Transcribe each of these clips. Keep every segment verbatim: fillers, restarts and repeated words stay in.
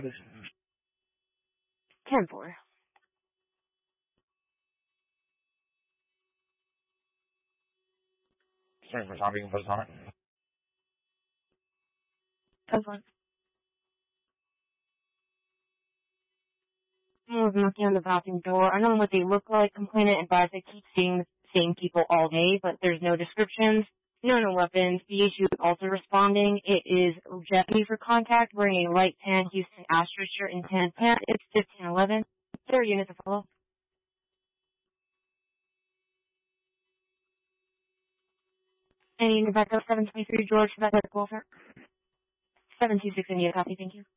ten four. Sorry for stopping and put on it. That's fine. Someone's knocking on the bathroom door. I don't know what they look like. Complainant advised they keep seeing the same people all day, but there's no descriptions. No, no weapons. The issue is also responding. It is Jeffy for contact, wearing a light tan Houston Astros shirt and tan pants. It's fifteen eleven. Third unit to follow. And unit back up seven twenty-three George for that medical sir. seven two six India copy, thank you.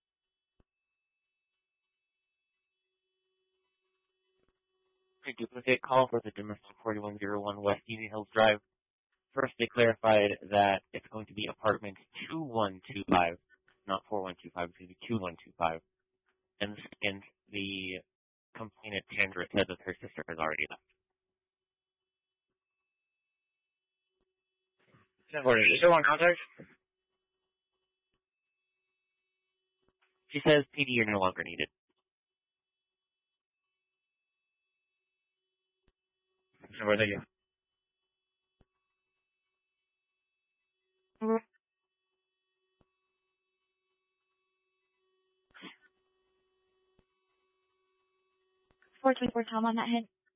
A duplicate call for the domestic forty-one oh one West Union Hills Drive. First, they clarified that it's going to be apartment two one two five, not four one two five, it's going to be two one two five. And the second, the complainant, Tandra, said that her sister has already left. ten forty, is still on contact? She says P D are no longer needed. ten forty, thank you. Mm-hmm. four twenty-four Tom on that head.